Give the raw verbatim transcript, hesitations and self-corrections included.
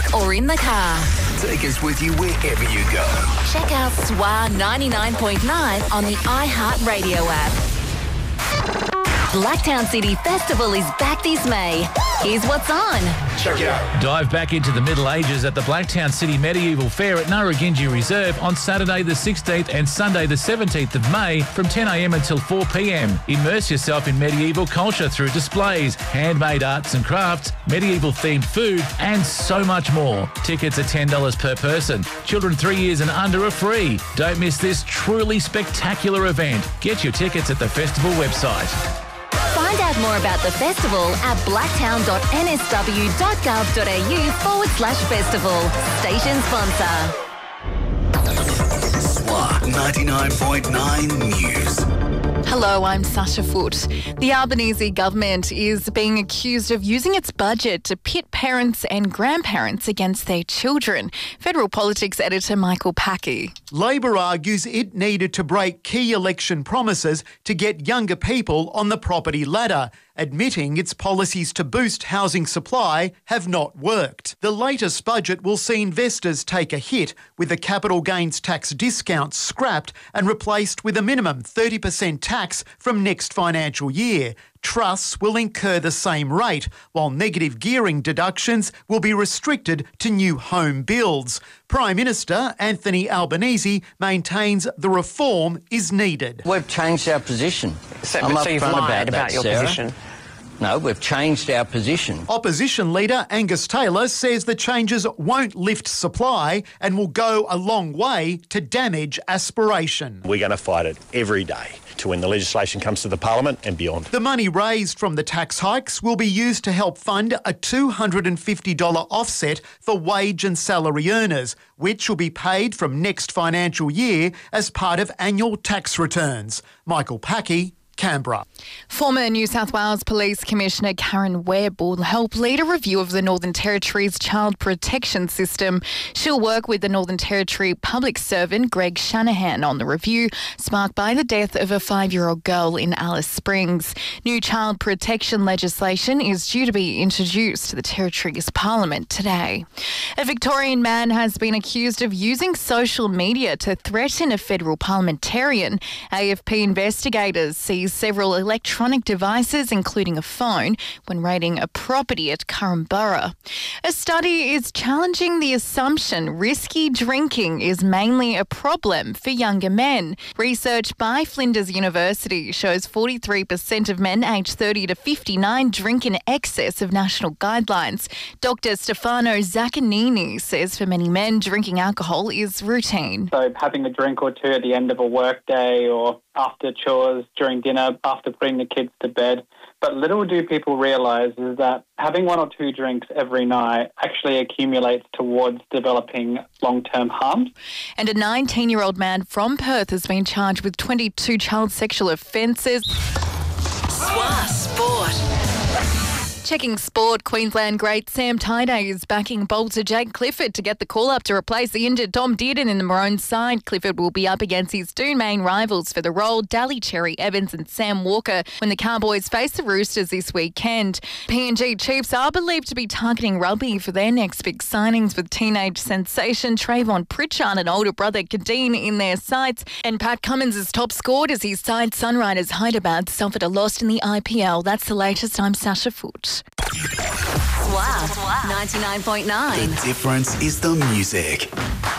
or in the car. Take us with you wherever you go. Check out S W A ninety-nine point nine on the iHeartRadio app. Blacktown City Festival is back this May. Here's what's on. Check it out. Dive back into the Middle Ages at the Blacktown City Medieval Fair at Narragansett Reserve on Saturday the sixteenth and Sunday the seventeenth of May from ten a m until four p m. Immerse yourself in medieval culture through displays, handmade arts and crafts, medieval-themed food, and so much more. Tickets are ten dollars per person. Children three years and under are free. Don't miss this truly spectacular event. Get your tickets at the festival website. Find out more about the festival at blacktown.nsw.gov.au forward slash festival. Station sponsor. S W A ninety-nine point nine News. Hello, I'm Sasha Foote. The Albanese government is being accused of using its budget to pit parents and grandparents against their children. Federal Politics editor Michael Packy. Labor argues it needed to break key election promises to get younger people on the property ladder, admitting its policies to boost housing supply have not worked. The latest budget will see investors take a hit, with the capital gains tax discount scrapped and replaced with a minimum thirty percent tax from next financial year. Trusts will incur the same rate, while negative gearing deductions will be restricted to new home builds. Prime Minister Anthony Albanese maintains the reform is needed. We've changed our position. So, I'm so you've upfront lied about, about that, your Sarah. position? No, we've changed our position. Opposition leader Angus Taylor says the changes won't lift supply and will go a long way to damage aspiration. We're going to fight it every day to when the legislation comes to the Parliament and beyond. The money raised from the tax hikes will be used to help fund a two hundred fifty dollars offset for wage and salary earners, which will be paid from next financial year as part of annual tax returns. Michael Packy, Canberra. Former New South Wales Police Commissioner Karen Webb will help lead a review of the Northern Territory's child protection system. She'll work with the Northern Territory public servant Greg Shanahan on the review, sparked by the death of a five-year-old girl in Alice Springs. New child protection legislation is due to be introduced to the Territory's Parliament today. A Victorian man has been accused of using social media to threaten a federal parliamentarian. A F P investigators see several electronic devices, including a phone, when raiding a property at Currumbura. A study is challenging the assumption risky drinking is mainly a problem for younger men. Research by Flinders University shows forty-three percent of men aged thirty to fifty-nine drink in excess of national guidelines. Doctor Stefano Zaccanini says for many men, drinking alcohol is routine. So having a drink or two at the end of a work day or after chores, during dinner, after putting the kids to bed. But little do people realise is that having one or two drinks every night actually accumulates towards developing long-term harm. And a nineteen-year-old man from Perth has been charged with twenty-two child sexual offences. S W A Sport. Checking sport, Queensland great Sam Taiday is backing bowler Jake Clifford to get the call-up to replace the injured Tom Dearden in the Maroons side. Clifford will be up against his two main rivals for the role, Daly Cherry Evans and Sam Walker, when the Cowboys face the Roosters this weekend. P N G Chiefs are believed to be targeting rugby for their next big signings, with teenage sensation Trayvon Pritchard and older brother Kadeen in their sights. And Pat Cummins is top scored as his side Sunriders Hyderabad suffered a loss in the I P L. That's the latest. I'm Sasha Foote. S W A ninety-nine point nine. The difference is the music.